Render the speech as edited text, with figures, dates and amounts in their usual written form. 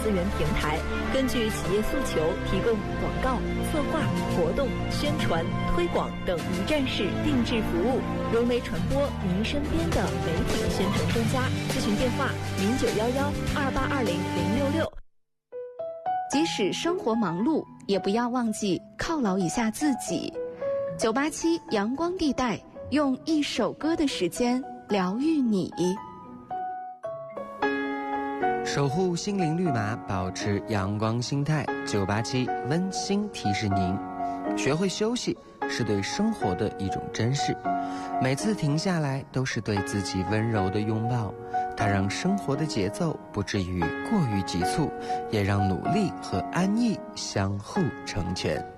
资源平台，根据企业诉求提供广告、策划、活动、宣传、推广等一站式定制服务，融媒传播您身边的媒体宣传专家。咨询电话091128200666。 即使生活忙碌，也不要忘记犒劳一下自己。987阳光地带，用一首歌的时间疗愈你。 守护心灵绿码，保持阳光心态。987温馨提示您，学会休息是对生活的一种珍视，每次停下来都是对自己温柔的拥抱，它让生活的节奏不至于过于急促，也让努力和安逸相互成全。